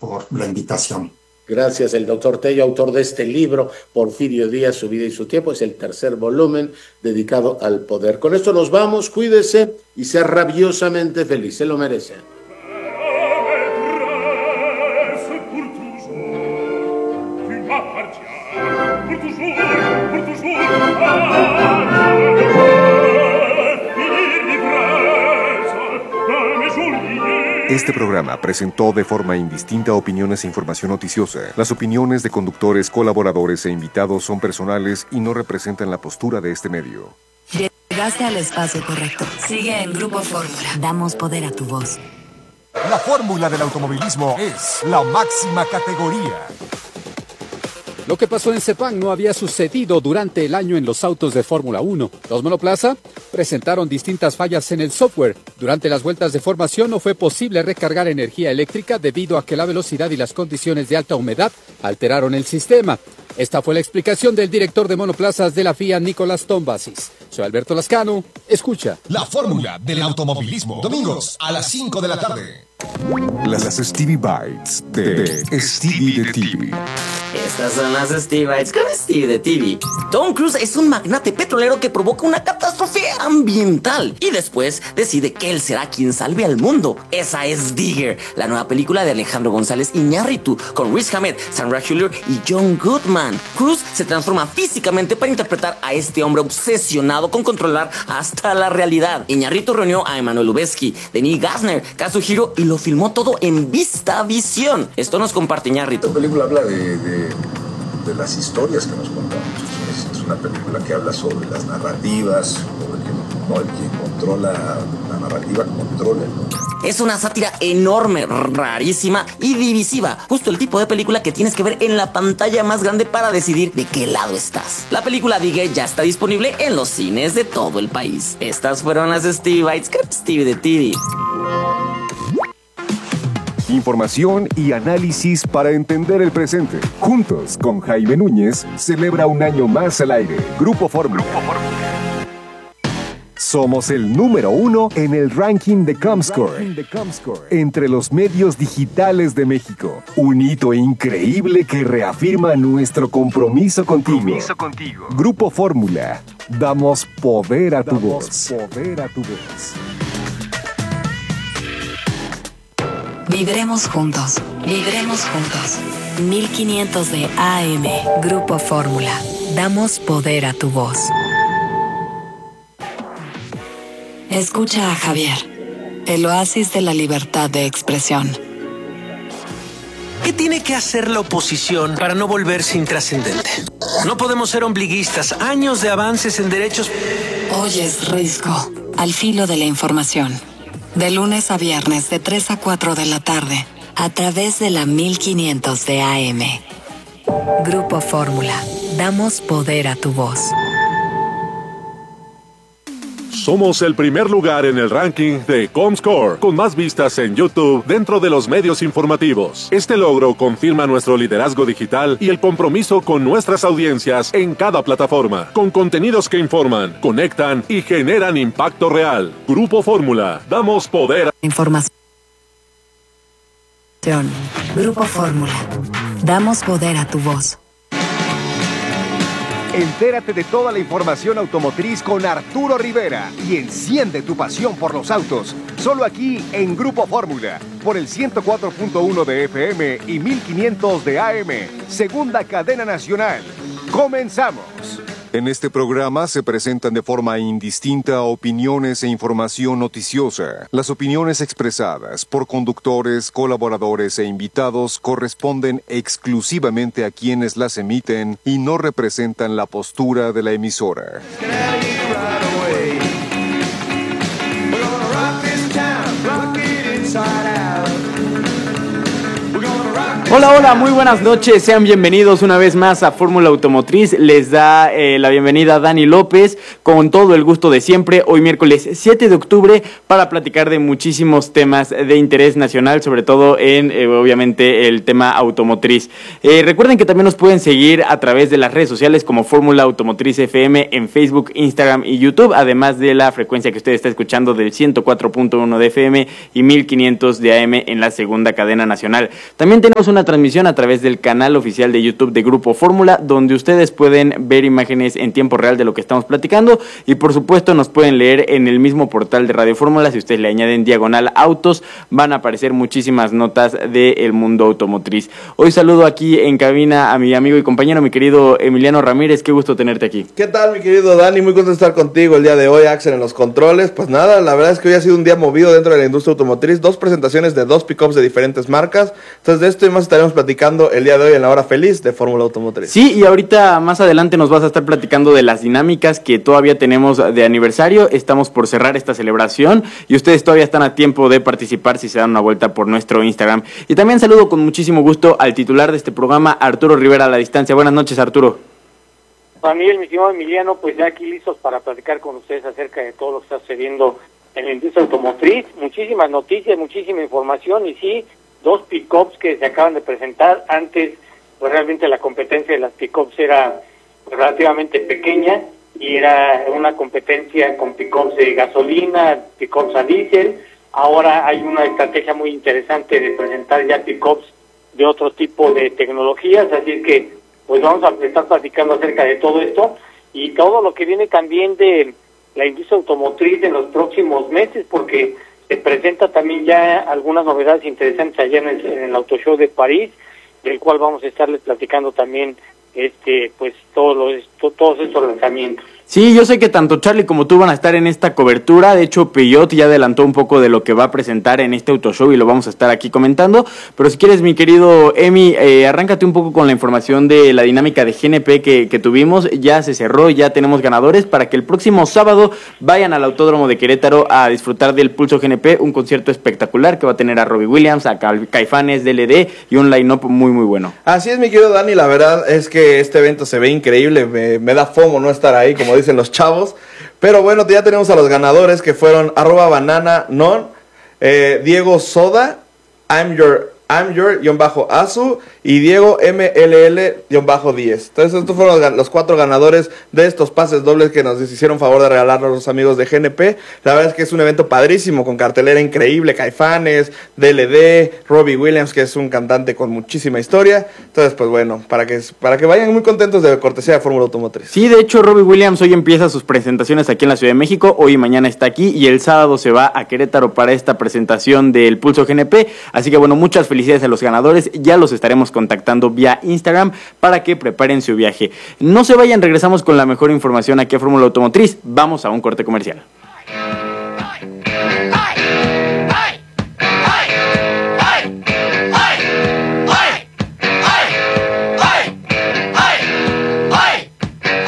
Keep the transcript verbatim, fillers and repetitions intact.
por la invitación. Gracias, el doctor Tello, autor de este libro, Porfirio Díaz, su vida y su tiempo. Es el tercer volumen dedicado al poder. Con esto nos vamos, cuídese y sea rabiosamente feliz, se lo merece. Este programa presentó de forma indistinta opiniones e información noticiosa. Las opiniones de conductores, colaboradores e invitados son personales y no representan la postura de este medio. Llegaste al espacio correcto. Sigue en Grupo Fórmula. Damos poder a tu voz. La fórmula del automovilismo es la máxima categoría. Lo que pasó en Sepang no había sucedido durante el año en los autos de Fórmula uno. Los monoplaza presentaron distintas fallas en el software. Durante las vueltas de formación no fue posible recargar energía eléctrica debido a que la velocidad y las condiciones de alta humedad alteraron el sistema. Esta fue la explicación del director de monoplazas de la F I A, Nicolás Tombasis. Soy Alberto Lascano. Escucha. La fórmula del automovilismo. Domingos a las cinco de la tarde. Las Stevie Bites de Stevie de T V. Estas son las Stevie Bites con Stevie de T V. Tom Cruise es un magnate petrolero que provoca una catástrofe ambiental y después decide que él será quien salve al mundo. Esa es Digger, la nueva película de Alejandro González Iñárritu con Riz Ahmed, Sandra Hüller y John Goodman. Cruise se transforma físicamente para interpretar a este hombre obsesionado con controlar hasta la realidad. Iñárritu reunió a Emmanuel Lubezki, Denis Gassner, Kazuhiro y lo filmó todo en VistaVision. Esto nos comparte Iñárritu. La película habla de, de, de las historias que nos contamos. Es, es una película que habla sobre las narrativas, sobre el que, no, el que controla la narrativa, controla el mundo. Es una sátira enorme, rarísima y divisiva. Justo el tipo de película que tienes que ver en la pantalla más grande para decidir de qué lado estás. La película Digger ya está disponible en los cines de todo el país. Estas fueron las Stevie Bites con Stevie de T V. Información y análisis para entender el presente. Juntos con Jaime Núñez, celebra un año más al aire. Grupo Fórmula. Somos el número uno en el ranking de Comscore, entre los medios digitales de México. Un hito increíble que reafirma nuestro compromiso contigo. Compromiso contigo. Grupo Fórmula. Damos poder a tu voz. Poder a tu voz. Vibremos juntos, vibremos juntos. mil quinientos de A M, Grupo Fórmula. Damos poder a tu voz. Escucha a Javier, el oasis de la libertad de expresión. ¿Qué tiene que hacer la oposición para no volverse intrascendente? No podemos ser ombliguistas. Años de avances en derechos. Oyes Risco, al filo de la información. De lunes a viernes de tres a cuatro de la tarde, a través de la mil quinientos de A M. Grupo Fórmula. Damos poder a tu voz. Somos el primer lugar en el ranking de Comscore, con más vistas en YouTube dentro de los medios informativos. Este logro confirma nuestro liderazgo digital y el compromiso con nuestras audiencias en cada plataforma, con contenidos que informan, conectan y generan impacto real. Grupo Fórmula, damos poder a... Información. Grupo Fórmula. Damos poder a tu voz. Entérate de toda la información automotriz con Arturo Rivera y enciende tu pasión por los autos. Solo aquí en Grupo Fórmula, por el ciento cuatro punto uno de F M y mil quinientos de A M, segunda cadena nacional. ¡Comenzamos! En este programa se presentan de forma indistinta opiniones e información noticiosa. Las opiniones expresadas por conductores, colaboradores e invitados corresponden exclusivamente a quienes las emiten y no representan la postura de la emisora. Hola, hola, muy buenas noches, sean bienvenidos una vez más a Fórmula Automotriz. Les da eh, la bienvenida Dani López, con todo el gusto de siempre, hoy miércoles siete de octubre, para platicar de muchísimos temas de interés nacional, sobre todo en, eh, obviamente, el tema automotriz. Eh, recuerden que también nos pueden seguir a través de las redes sociales como Fórmula Automotriz F M en Facebook, Instagram y YouTube, además de la frecuencia que usted está escuchando del ciento cuatro punto uno de F M y mil quinientos de A M en la segunda cadena nacional. También tenemos una transmisión a través del canal oficial de YouTube de Grupo Fórmula, donde ustedes pueden ver imágenes en tiempo real de lo que estamos platicando y por supuesto nos pueden leer en el mismo portal de Radio Fórmula. Si ustedes le añaden diagonal autos, van a aparecer muchísimas notas del mundo automotriz. Hoy saludo aquí en cabina a mi amigo y compañero, mi querido Emiliano Ramírez. Qué gusto tenerte aquí. ¿Qué tal, mi querido Dani? Muy contento de estar contigo el día de hoy, Axel, en los controles. Pues nada, la verdad es que hoy ha sido un día movido dentro de la industria automotriz. Dos presentaciones de dos pickups de diferentes marcas. Entonces de esto y más estaremos platicando el día de hoy en la hora feliz de Fórmula Automotriz. Sí, y ahorita más adelante nos vas a estar platicando de las dinámicas que todavía tenemos de aniversario. Estamos por cerrar esta celebración y ustedes todavía están a tiempo de participar si se dan una vuelta por nuestro Instagram. Y también saludo con muchísimo gusto al titular de este programa, Arturo Rivera, a la distancia. Buenas noches, Arturo. Juan Miguel, mi estimado Emiliano, pues ya aquí listos para platicar con ustedes acerca de todo lo que está sucediendo en la industria automotriz. Muchísimas noticias, muchísima información y sí, dos pick-ups que se acaban de presentar. Antes, pues realmente la competencia de las pick-ups era pues, relativamente pequeña y era una competencia con pick-ups de gasolina, pick-ups a diésel. Ahora hay una estrategia muy interesante de presentar ya pick-ups de otro tipo de tecnologías, así es que pues vamos a estar platicando acerca de todo esto y todo lo que viene también de la industria automotriz en los próximos meses, porque se presenta también ya algunas novedades interesantes allá en el, en el Auto Show de París, del cual vamos a estarles platicando también este pues todos los todos estos lanzamientos. Sí, yo sé que tanto Charlie como tú van a estar en esta cobertura. De hecho, Peugeot ya adelantó un poco de lo que va a presentar en este Auto Show y lo vamos a estar aquí comentando. Pero si quieres, mi querido Emi, eh, arráncate un poco con la información de la dinámica de G N P que, que tuvimos. Ya se cerró, ya tenemos ganadores para que el próximo sábado vayan al Autódromo de Querétaro a disfrutar del Pulso G N P, un concierto espectacular que va a tener a Robbie Williams, a Caifanes, D L D y un line-up muy, muy bueno. Así es, mi querido Dani, la verdad es que este evento se ve increíble. Me, me da fomo no estar ahí, como dicen los chavos, pero bueno, ya tenemos a los ganadores que fueron arroba banana non, eh, Diego Soda, I'm your, I'm your, guión bajo Azu, y Diego M L L, guión bajo diez. Entonces estos fueron los, los cuatro ganadores de estos pases dobles que nos hicieron favor de regalarnos los amigos de G N P. La verdad es que es un evento padrísimo, con cartelera increíble, Caifanes, D L D, Robbie Williams, que es un cantante con muchísima historia. Entonces, pues bueno, para que, para que vayan muy contentos de cortesía de Fórmula Automotriz. Sí, de hecho, Robbie Williams hoy empieza sus presentaciones aquí en la Ciudad de México, hoy y mañana está aquí, y el sábado se va a Querétaro para esta presentación del Pulso G N P. Así que bueno, muchas felicidades a los ganadores, ya los estaremos contactando vía Instagram para que preparen su viaje. No se vayan, regresamos con la mejor información aquí a Fórmula Automotriz. Vamos a un corte comercial.